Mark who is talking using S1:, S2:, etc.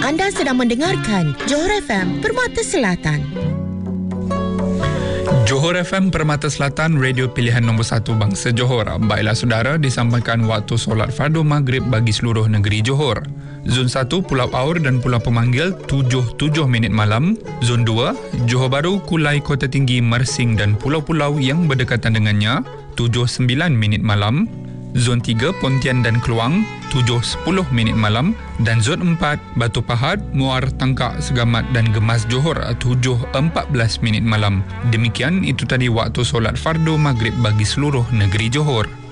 S1: Anda sedang mendengarkan Johor FM Permata Selatan.
S2: Johor FM Permata Selatan, radio pilihan nombor 1 bangsa Johor. Baiklah saudara, disampaikan waktu solat fardu maghrib bagi seluruh negeri Johor. Zon 1 Pulau Aur dan Pulau Pemanggil 7 minit malam. Zon 2 Johor Bahru, Kulai, Kota Tinggi, Mersing dan pulau-pulau yang berdekatan dengannya 7-9 minit malam. Zon 3 Pontian dan Keluang 7-10 minit malam. Dan Zon 4 Batu Pahat, Muar, Tangkak, Segamat dan Gemas Johor 7-14 minit malam. Demikian itu tadi waktu solat fardu maghrib bagi seluruh negeri Johor.